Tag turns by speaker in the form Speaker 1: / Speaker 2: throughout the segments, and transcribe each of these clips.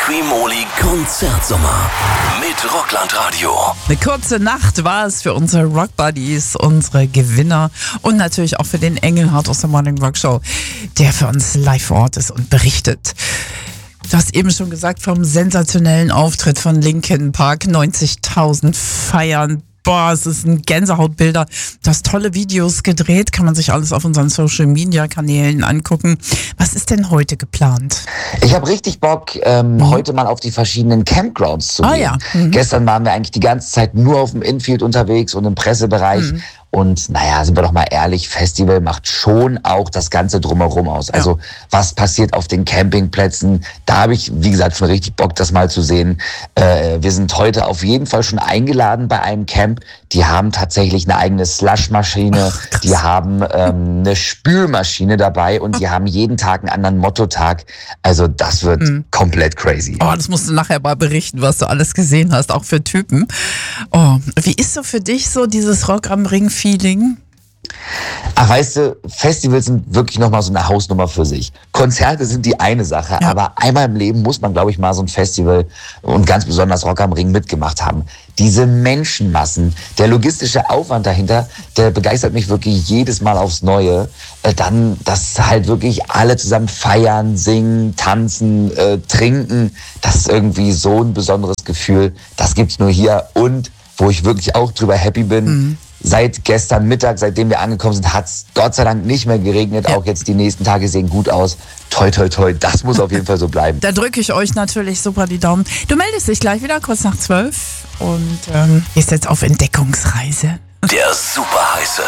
Speaker 1: Liqui-Moly Konzertsommer mit Rockland-Radio.
Speaker 2: Eine kurze Nacht war es für unsere Rock-Buddies, unsere Gewinner und natürlich auch für den Engelhardt aus der Morning Rock Show, der für uns live vor Ort ist und berichtet. Du hast eben schon gesagt, vom sensationellen Auftritt von Linkin Park, 90.000 Feiern. Boah, es ist ein Gänsehautbilder. Du hast tolle Videos gedreht, kann man sich alles auf unseren Social-Media-Kanälen angucken. Was ist denn heute geplant?
Speaker 3: Ich habe richtig Bock, heute mal auf die verschiedenen Campgrounds zu gehen.
Speaker 2: Ja.
Speaker 3: Gestern waren wir eigentlich die ganze Zeit nur auf dem Infield unterwegs und im Pressebereich. Und naja, sind wir doch mal ehrlich, Festival macht schon auch das Ganze drumherum aus. Also was passiert auf den Campingplätzen, da habe ich, wie gesagt, schon richtig Bock, das mal zu sehen. Wir sind heute auf jeden Fall schon eingeladen bei einem Camp. Die haben tatsächlich eine eigene Slushmaschine, die haben eine Spülmaschine dabei und die haben jeden Tag einen anderen Mottotag. Also das wird komplett crazy.
Speaker 2: Oh, das musst du nachher mal berichten, was du alles gesehen hast, auch für Typen. Oh, wie ist so für dich so dieses Rock am Ring-Feeling?
Speaker 3: Ach, weißt du, Festivals sind wirklich nochmal so eine Hausnummer für sich. Konzerte sind die eine Sache, aber einmal im Leben muss man, glaube ich, mal so ein Festival und ganz besonders Rock am Ring mitgemacht haben. Diese Menschenmassen, der logistische Aufwand dahinter, der begeistert mich wirklich jedes Mal aufs Neue. Dann, dass halt wirklich alle zusammen feiern, singen, tanzen, trinken, das ist irgendwie so ein besonderes Gefühl. Das gibt's nur hier und wo ich wirklich auch drüber happy bin, seit gestern Mittag, seitdem wir angekommen sind, hat es Gott sei Dank nicht mehr geregnet. Auch jetzt die nächsten Tage sehen gut aus. Toi, toi, toi, das muss auf jeden Fall so bleiben.
Speaker 2: Da drücke ich euch natürlich super die Daumen. Du meldest dich gleich wieder kurz nach 12 und gehst jetzt auf Entdeckungsreise.
Speaker 1: Der super heiße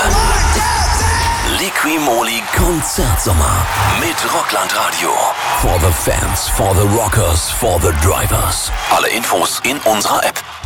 Speaker 1: Liqui-Moly Konzertsommer mit Rockland-Radio. For the fans, for the rockers, for the drivers. Alle Infos in unserer App.